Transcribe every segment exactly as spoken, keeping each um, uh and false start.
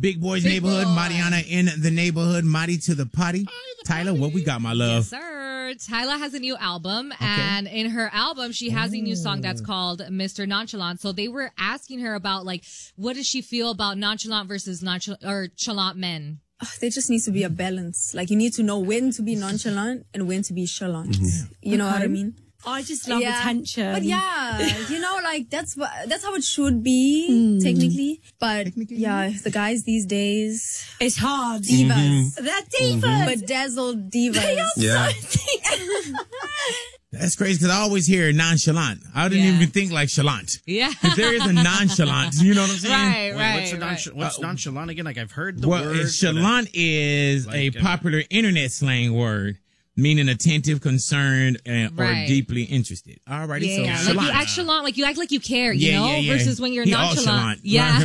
Big Boys Big Neighborhood. Boy. Mariana in the neighborhood. Marty to the potty. Tyler, what we got, my love? Yes, sir. Tyla has a new album, okay. and in her album, she has a new song that's called Mister Nonchalant. So they were asking her about, like, what does she feel about nonchalant versus nonchalant or chalant men? Oh, there just needs to be a balance. Like, you need to know when to be nonchalant and when to be chalant. Mm-hmm. You know okay. what I mean? I just love yeah. attention. But yeah, you know, like that's what that's how it should be mm. technically. But technically? yeah, the guys these days, it's hard. Divas, mm-hmm. they're divas, mm-hmm. bedazzled divas. They are yeah. so That's crazy because I always hear nonchalant. I didn't yeah. even think like chalant. Yeah. If there is a nonchalant, you know what I'm saying? Right, Wait, right. What's, a non- right. what's uh, nonchalant again? Like I've heard the well, word. Chalant is like, a popular uh, internet slang word. Meaning attentive, concerned, and, right. or deeply interested. Alrighty, yeah, so yeah. Like you act chalant, like you act like you care, you yeah, know, yeah, yeah. versus when you're he nonchalant. Yeah.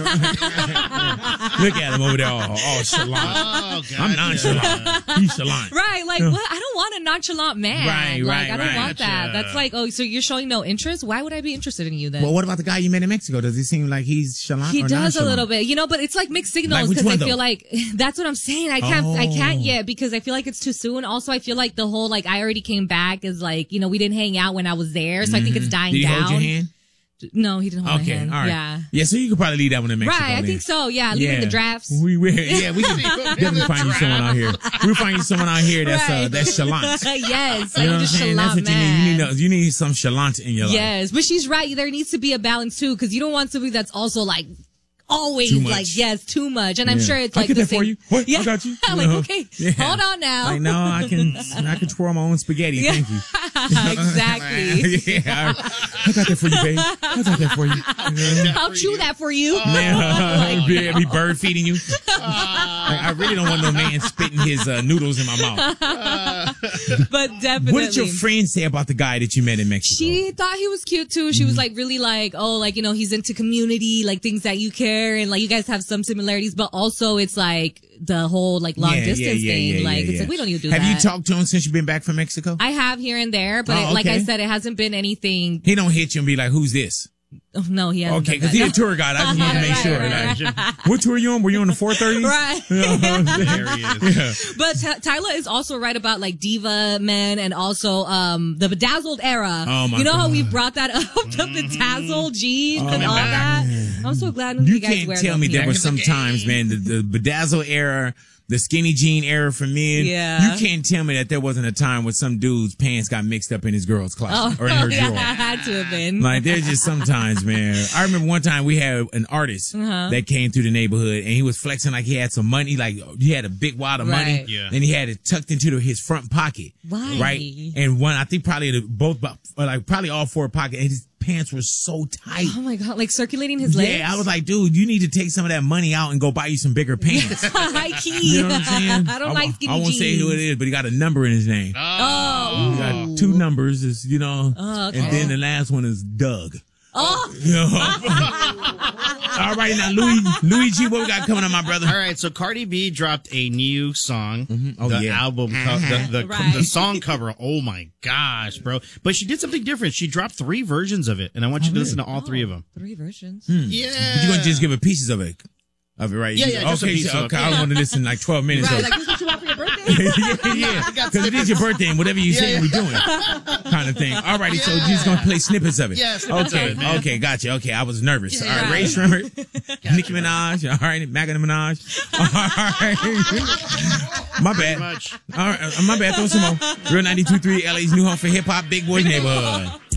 Look at him over there, all, all chalant. Oh, God, I'm nonchalant. Yeah. He's chalant. Right, like what? I don't want a nonchalant man. Right, like, right, I don't right. want that. That's like, oh, so you're showing no interest? Why would I be interested in you then? Well, what about the guy you met in Mexico? Does he seem like he's chalant? He or does nonchalant? a little bit, you know, but it's like mixed signals because like, I though? feel like that's what I'm saying. I can't, oh. I can't yet because I feel like it's too soon. Also, I feel like the whole like I already came back is like, you know, we didn't hang out when I was there, so mm-hmm. I think it's dying Did he down. Hold your hand? No, he didn't hold okay, my hand. All right. Yeah. Yeah, so you could probably leave that one in Mexico. Right, I then. think so. Yeah, leaving yeah. the drafts. We, we yeah, we can definitely find you someone out here. We'll find you someone out here that's right. uh, that's chalant. Yes, you know what I'm just saying? chalant That's what man. you need. You need, you need some chalant in your life. Yes, but she's right. There needs to be a balance too, because you don't want somebody that's also like always like yes, too much. And I'm yeah. sure it's like I get the that same. for you. What? Yeah. I got you. I'm like, okay, yeah. hold on now. Like, no, I can I can twirl my own spaghetti. Yeah. Thank you. Exactly. yeah, I, I got that for you, babe. I got that for you. I'll chew that for you. Yeah, be, be bird feeding you. Like, I really don't want no man spitting his uh, noodles in my mouth. But definitely. What did your friend say about the guy that you met in Mexico? She thought he was cute too. She mm-hmm. was like really like, oh, like, you know, he's into community, like things that you care, and like you guys have some similarities, but also it's like the whole like long yeah, distance yeah, yeah, thing. Yeah, like yeah, it's yeah. like we don't need to do have that. Have you talked to him since you've been back from Mexico? I have here and there, but oh, it, okay. like I said, it hasn't been anything. He don't hit you and be like, who's this? Oh, no, he hasn't. Okay, because he's a tour guide. I just want to make right, sure. Right, like, right. What tour are you on? Were you on the four thirties? Right. There he is. Yeah. But T- Tyler is also right about like diva men and also um the bedazzled era. Oh my you know God. how we brought that up, the bedazzled jeans Oh and all back. that. I'm so glad You you guys can't wear tell them me here. there were some times, man, the, the bedazzle era, the skinny jean era for men. Yeah. You can't tell me that there wasn't a time when some dude's pants got mixed up in his girl's closet Oh, or in her yeah, drawer. had to have been. Like, there's just sometimes, man. I remember one time we had an artist Uh-huh. that came through the neighborhood and he was flexing like he had some money, like he had a big wad of money. Right. Yeah. And he had it tucked into the, his front pocket. Why? Right? And one, I think probably the, both, or like probably all four pockets. And his pants were so tight. Oh my God, like circulating his legs? Yeah, I was like, dude, you need to take some of that money out and go buy you some bigger pants. High key. You know what I'm saying? I don't I, like skinny I won't jeans. say who it is, but he got a number in his name. Oh. He got two numbers, is you know, Oh, okay. and then the last one is Doug. Oh. You know? All right, now, Louis, Luigi, what we got coming on, my brother? All right, so Cardi B dropped a new song. Mm-hmm. Oh, the yeah. album, co- the, the, Right. the song cover. Oh my gosh, bro! But she did something different. She dropped three versions of it, and I want you Oh, to listen to really? all three of them. Three versions. Hmm. Yeah, But you're going to just give a pieces of it, of it, right? Yeah, yeah, just a okay, piece so, of okay, it. I want to listen like twelve minutes Right, of like this is what you want for your birthday? yeah, yeah, because it is your birthday and whatever you say yeah. we're doing, kind of thing. All righty, so you're just gonna play snippets of it. Yeah, snippets okay, of it, man. okay, gotcha. Okay, I was nervous. Yeah, all right, right. Ray Shrimmer, Nicki Minaj. All right, Maga Minaj. All right, my bad. much. All right, uh, my bad. Throw some more. Real ninety-two point three, L A's new home for hip hop, Big Boys Neighborhood.